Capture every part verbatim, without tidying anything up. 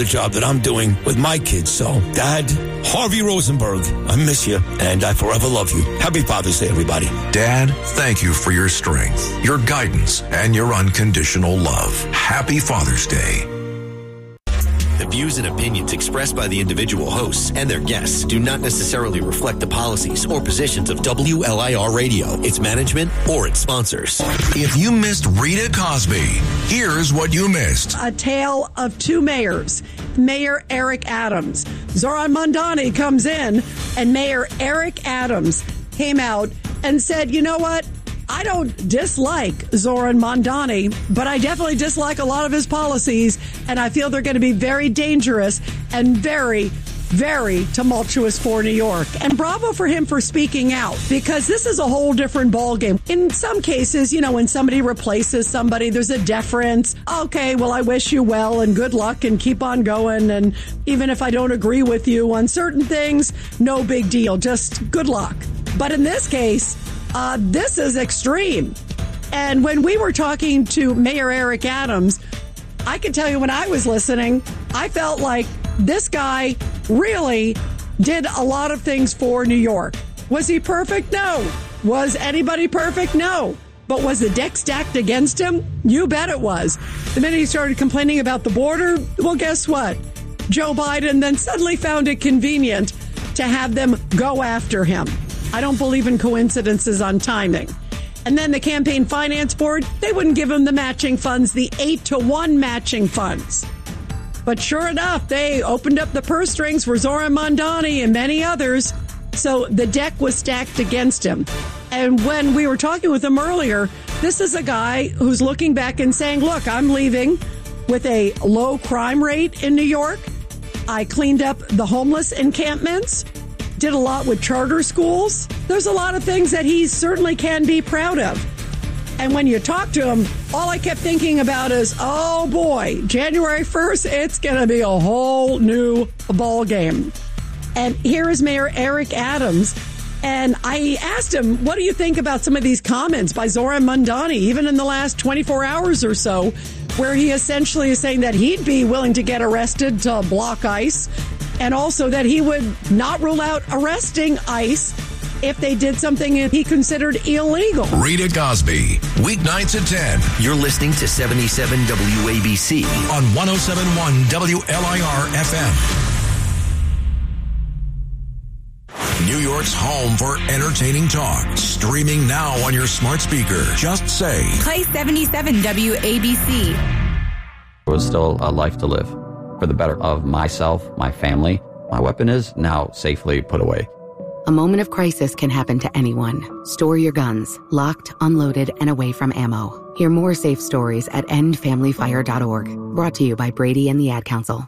the job that I'm doing with my kids. So, Dad, Harvey Rosenberg, I miss you, and I forever love you. Happy Father's Day, everybody. Dad, thank you for your strength, your guidance, and your unconditional love. Happy Father's Day. The views and opinions expressed by the individual hosts and their guests do not necessarily reflect the policies or positions of W L I R Radio, its management, or its sponsors. If you missed Rita Cosby, here's what you missed. A tale of two mayors. Mayor Eric Adams. Zoran Mondani comes in, and Mayor Eric Adams came out and said, you know what? I don't dislike Zoran Mondani, but I definitely dislike a lot of his policies, and I feel they're going to be very dangerous and very, very tumultuous for New York. And bravo for him for speaking out, because this is a whole different ballgame. In some cases, you know, when somebody replaces somebody, there's a deference. Okay, well, I wish you well and good luck and keep on going. And even if I don't agree with you on certain things, no big deal. Just good luck. But in this case, Uh, this is extreme. And when we were talking to Mayor Eric Adams, I can tell you when I was listening, I felt like this guy really did a lot of things for New York. Was he perfect? No. Was anybody perfect? No. But was the deck stacked against him? You bet it was. The minute he started complaining about the border, well, guess what? Joe Biden then suddenly found it convenient to have them go after him. I don't believe in coincidences on timing. And then the Campaign Finance Board, they wouldn't give him the matching funds, the eight to one matching funds. But sure enough, they opened up the purse strings for Zoran Mondani and many others. So the deck was stacked against him. And when we were talking with him earlier, this is a guy who's looking back and saying, look, I'm leaving with a low crime rate in New York. I cleaned up the homeless encampments. Did a lot with charter schools. There's a lot of things that he certainly can be proud of. And when you talk to him, all I kept thinking about is, oh boy, January first, it's going to be a whole new ball game. And here is Mayor Eric Adams. And I asked him, what do you think about some of these comments by Zoran Mondani, even in the last twenty-four hours or so, where he essentially is saying that he'd be willing to get arrested to block ICE, and also that he would not rule out arresting ICE if they did something he considered illegal. Rita Cosby, weeknights at ten. You're listening to seventy-seven W A B C on one oh seven point one W L I R F M. New York's home for entertaining talk. Streaming now on your smart speaker. Just say, play seventy-seven W A B C. It was still a life to live for the better of myself, my family. My weapon is now safely put away. A moment of crisis can happen to anyone. Store your guns, locked, unloaded, and away from ammo. Hear more safe stories at end family fire dot org. Brought to you by Brady and the Ad Council.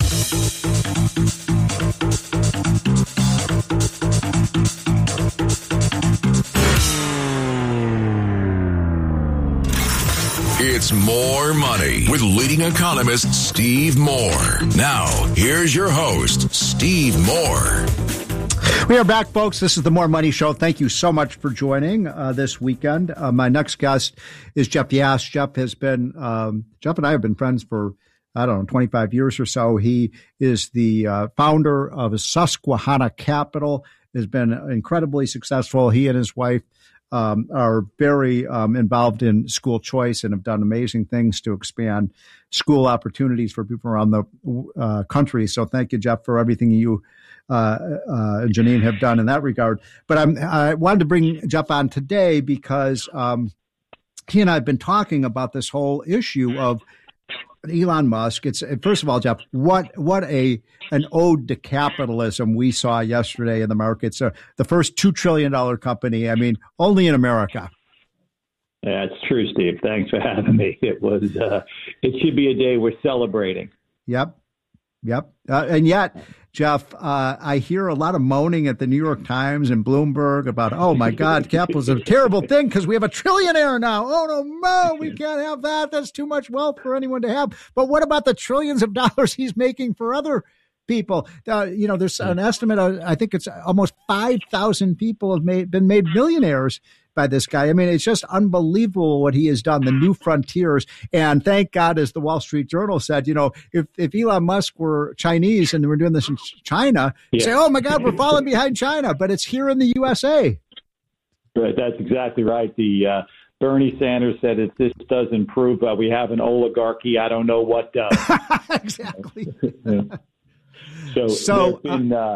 It's More Money with leading economist Steve Moore. Now, here's your host, Steve Moore. We are back, folks. This is the More Money Show. Thank you so much for joining uh, this weekend. Uh, my next guest is Jeff Yass. Jeff has been, um, Jeff and I have been friends for, I don't know, twenty-five years or so. He is the uh, founder of Susquehanna Capital, has been incredibly successful. He and his wife Um, are very um, involved in school choice and have done amazing things to expand school opportunities for people around the uh, country. So thank you, Jeff, for everything you uh, uh, and Janine have done in that regard. But I'm, I wanted to bring Jeff on today because um, he and I have been talking about this whole issue of Elon Musk. It's first of all, Jeff, what what a an ode to capitalism we saw yesterday in the markets. Uh, the first two trillion dollar company. I mean, only in America. Yeah, it's true, Steve. Thanks for having me. It was. Uh, it should be a day we're celebrating. Yep, yep. Uh, and yet, Jeff, uh, I hear a lot of moaning at the New York Times and Bloomberg about, oh my God, capitalism is a terrible thing because we have a trillionaire now. Oh no, no, we can't have that. That's too much wealth for anyone to have. But what about the trillions of dollars he's making for other people? Uh, you know, there's an estimate of, I think it's almost five thousand people have made, been made millionaires by this guy. I mean, it's just unbelievable what he has done, the new frontiers. And thank God, as the Wall Street Journal said, you know, if, if Elon Musk were Chinese and we're doing this in China, yeah. say, oh my God, we're falling behind China, but it's here in the U S A. Right, that's exactly right. The uh, Bernie Sanders said if this doesn't prove uh, we have an oligarchy, I don't know what does. Exactly. so, so been, uh,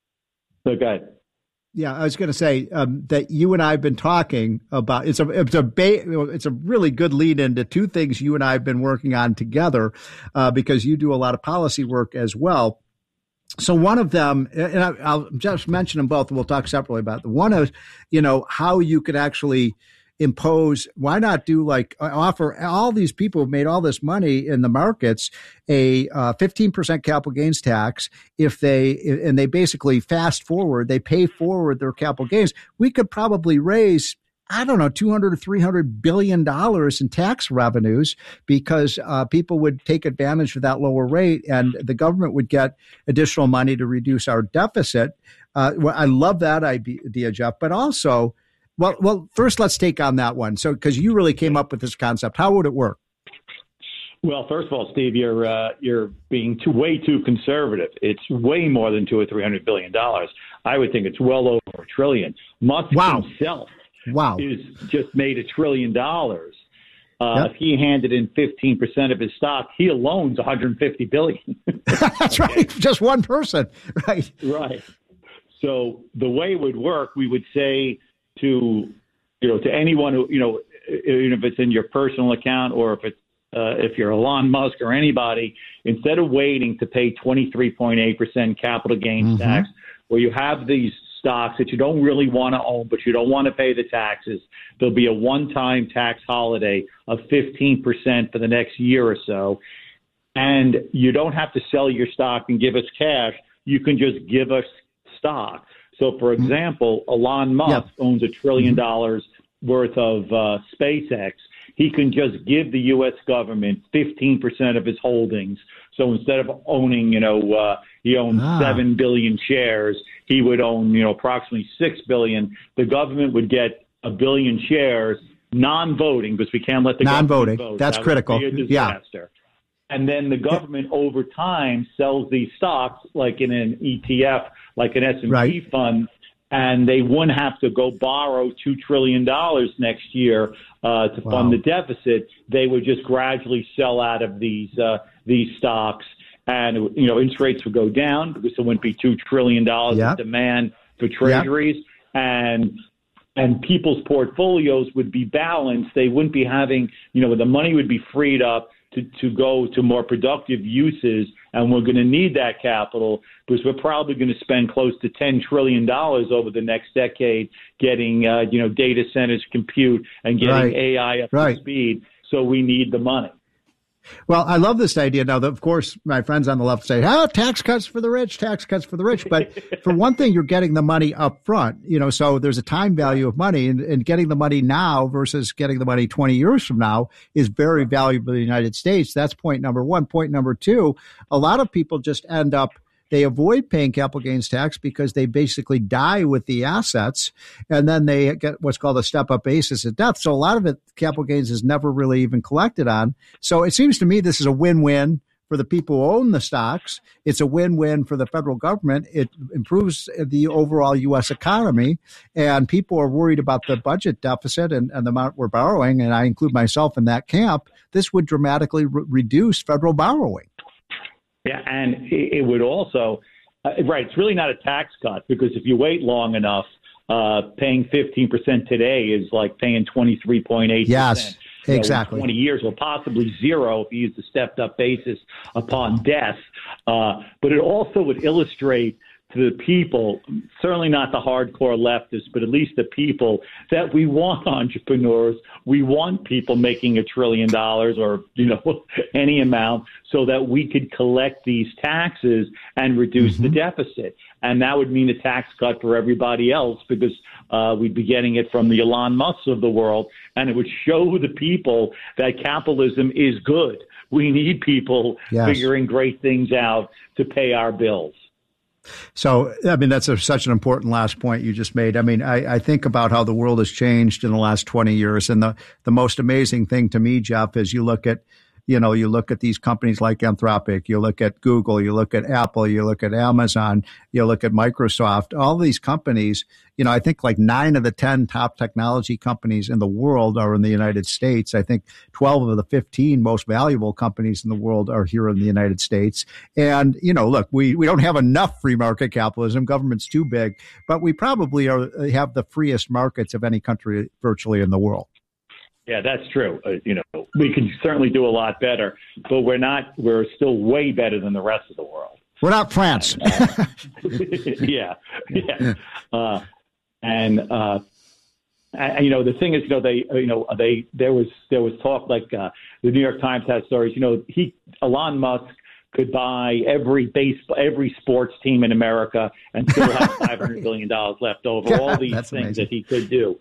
so go ahead. Yeah, I was going to say um, that you and I have been talking about. It's a it's a ba- it's a really good lead into two things you and I have been working on together, uh, because you do a lot of policy work as well. So one of them, and I, I'll just mention them both, and we'll talk separately about them. One is, you know, how you could actually impose, why not do like offer all these people who've made all this money in the markets a uh, fifteen percent capital gains tax if they, and they basically fast forward, they pay forward their capital gains. We could probably raise, I don't know, two hundred or three hundred billion dollars in tax revenues because uh, people would take advantage of that lower rate and the government would get additional money to reduce our deficit. Uh, well, I love that idea, Jeff, but also, well, well, first let's take on that one. So, because you really came up with this concept, how would it work? Well, first of all, Steve, you're uh, you're being too, way too conservative. It's way more than two or three hundred billion dollars. I would think it's well over a trillion. Musk wow. himself wow. is just made a trillion dollars. Uh, yep. If he handed in fifteen percent of his stock, he alone's one hundred fifty billion dollars. That's okay. Right. Just one person. Right. Right. So the way it would work, we would say to, you know, to anyone who, you know, even if it's in your personal account or if it's, uh, if you're Elon Musk or anybody, instead of waiting to pay twenty-three point eight percent capital gains mm-hmm. tax, where you have these stocks that you don't really want to own, but you don't want to pay the taxes, there'll be a one-time tax holiday of fifteen percent for the next year or so. And you don't have to sell your stock and give us cash. You can just give us stock. So, for example, Elon Musk yep. owns a trillion dollars worth of uh, SpaceX. He can just give the U S government fifteen percent of his holdings. So instead of owning, you know, uh, he owns ah. seven billion shares, he would own, you know, approximately six billion. The government would get a billion shares, non-voting, because we can't let the non-voting. government vote. That's that critical. Would be a disaster. Yeah. And then the government over time sells these stocks like in an E T F, like an S and P right. fund, and they wouldn't have to go borrow two trillion dollars next year uh, to wow. fund the deficit. They would just gradually sell out of these uh, these stocks, and you know interest rates would go down because there wouldn't be two trillion dollars yep. of demand for treasuries, yep. and and people's portfolios would be balanced. They wouldn't be having, you know, the money would be freed up to, to go to more productive uses, and we're going to need that capital because we're probably going to spend close to ten trillion dollars over the next decade getting, uh, you know, data centers, compute, and getting right. A I up right. to speed. So we need the money. Well, I love this idea. Now, of course, my friends on the left say, oh, tax cuts for the rich, tax cuts for the rich. But for one thing, you're getting the money up front, you know, so there's a time value of money, and, and getting the money now versus getting the money twenty years from now is very valuable in the United States. That's point number one. Point number two, a lot of people just end up, they avoid paying capital gains tax because they basically die with the assets, and then they get what's called a step-up basis at death. So a lot of it, capital gains is never really even collected on. So it seems to me this is a win-win for the people who own the stocks. It's a win-win for the federal government. It improves the overall U S economy, and people are worried about the budget deficit and, and the amount we're borrowing, and I include myself in that camp. This would dramatically re- reduce federal borrowing. Yeah, and it would also, uh, right, it's really not a tax cut because if you wait long enough, uh, paying fifteen percent today is like paying twenty-three point eight percent. Yes, you know, exactly. In twenty years, or possibly zero if you use the stepped-up basis upon death. Uh, but it also would illustrate to the people, certainly not the hardcore leftists, but at least the people, that we want entrepreneurs. We want people making a trillion dollars or, you know, any amount so that we could collect these taxes and reduce mm-hmm. the deficit. And that would mean a tax cut for everybody else because uh, we'd be getting it from the Elon Musks of the world. And it would show the people that capitalism is good. We need people yes. figuring great things out to pay our bills. So, I mean, that's a, such an important last point you just made. I mean, I, I think about how the world has changed in the last twenty years. And the, the most amazing thing to me, Jeff, is you look at, you know, you look at these companies like Anthropic, you look at Google, you look at Apple, you look at Amazon, you look at Microsoft, all these companies, you know, I think like nine of the ten top technology companies in the world are in the United States. I think twelve of the fifteen most valuable companies in the world are here in the United States. And, you know, look, we, we don't have enough free market capitalism. Government's too big, but we probably are, have the freest markets of any country virtually in the world. Yeah, that's true. Uh, you know, we can certainly do a lot better, but we're not. We're still way better than the rest of the world. We're not France. uh, yeah, yeah. Uh, and uh, and, you know, the thing is, you know, they, you know, they there was there was talk like uh, the New York Times has stories. You know, he Elon Musk could buy every baseball, every sports team in America and still have five hundred billion dollars left over. God, all these things amazing. that he could do.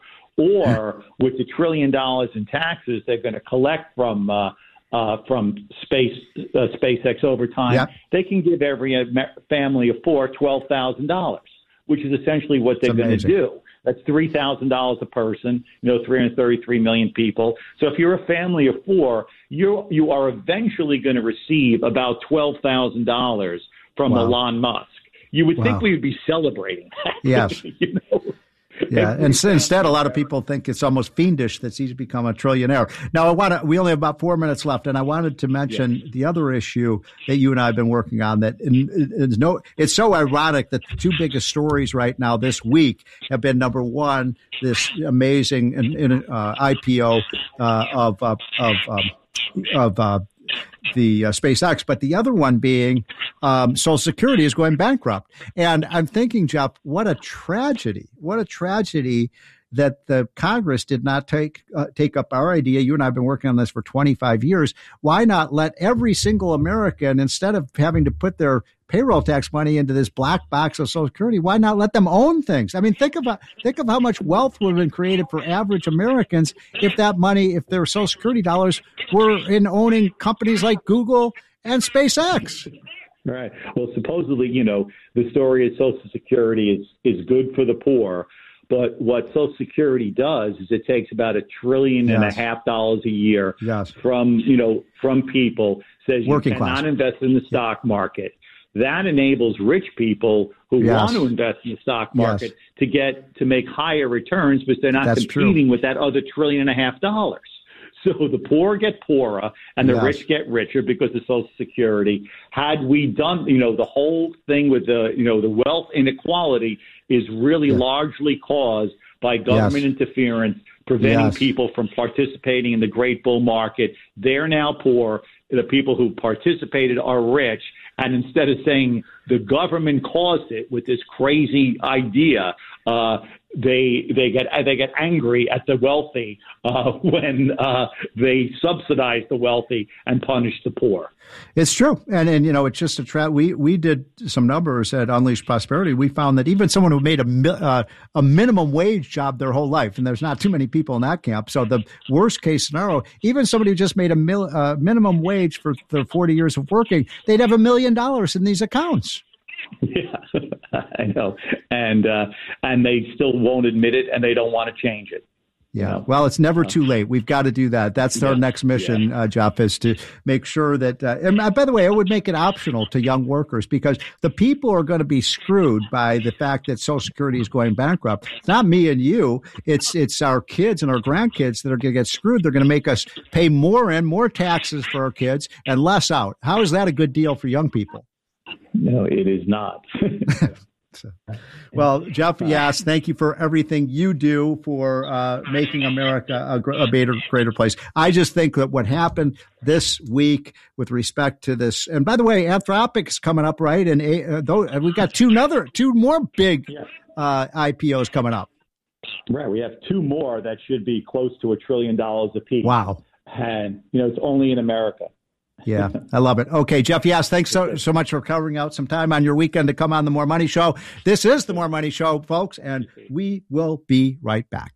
Or with the trillion dollars in taxes they're going to collect from uh, uh, from space uh, SpaceX over time, yep. they can give every family of four twelve thousand dollars, which is essentially what they're going to do. That's three thousand dollars a person. You know, three hundred thirty-three million people. So if you're a family of four, you you are eventually going to receive about twelve thousand dollars from wow. Elon Musk. You would wow. think we would be celebrating that. Yes. you know? Yeah, and so instead, a lot of people think it's almost fiendish that he's become a trillionaire. Now, I want to. We only have about four minutes left, and I wanted to mention yes. the other issue that you and I have been working on. That it's no, it's so ironic that the two biggest stories right now this week have been number one, this amazing uh, I P O uh, of uh, of um, of. Uh, the uh, SpaceX, but the other one being um, Social Security is going bankrupt. And I'm thinking, Jeff, what a tragedy. What a tragedy that the Congress did not take uh, take up our idea. You and I have been working on this for twenty-five years. Why not let every single American, instead of having to put their payroll tax money into this black box of Social Security, why not let them own things? I mean, think about think of how much wealth would have been created for average Americans if that money, if their Social Security dollars were in owning companies like Google and SpaceX. Right. Well, supposedly, you know, the story is Social Security is is good for the poor. But what Social Security does is it takes about a trillion yes. and a half dollars a year yes. from, you know, from people, says you Working cannot class. invest in the stock market. That enables rich people who yes. want to invest in the stock market yes. to get to make higher returns because they're not That's competing true. with that other trillion and a half dollars. So the poor get poorer and the yes. rich get richer because of Social Security. Had we done, you know, the whole thing with the, you know, the wealth inequality is really yes. largely caused by government yes. interference, preventing yes. people from participating in the great bull market. They're now poor. The people who participated are rich. And instead of saying the government caused it with this crazy idea, uh, they they get they get angry at the wealthy uh, when uh, they subsidize the wealthy and punish the poor. It's true, and and you know it's just a tra- we we did some numbers at Unleashed Prosperity. We found that even someone who made a uh, a minimum wage job their whole life, and there's not too many people in that camp. So the worst case scenario, even somebody who just made a mil- uh, minimum wage for their forty years of working, they'd have a million dollars in these accounts. Yeah, I know, and uh, and they still won't admit it, and they don't want to change it. Yeah. No. Well, it's never too late. We've got to do that. That's yeah. our next mission, yeah. uh, Jeff, is to make sure that, uh, and by the way, I would make it optional to young workers because the people are going to be screwed by the fact that Social Security is going bankrupt. It's not me and you. It's, it's our kids and our grandkids that are going to get screwed. They're going to make us pay more in, more taxes for our kids and less out. How is that a good deal for young people? No, it is not. So, well, Jeff, yes, thank you for everything you do for uh, making America a, a better, greater place. I just think that what happened this week with respect to this, and by the way, Anthropic is coming up, right? And uh, though, we've got two another, two more big yeah. uh, I P Os coming up. Right, we have two more that should be close to a trillion dollars apiece. Wow! And you know, it's only in America. Yeah, I love it. Okay, Jeff, yes, thanks so so much for carving out some time on your weekend to come on the More Money Show. This is the More Money Show, folks, and we will be right back.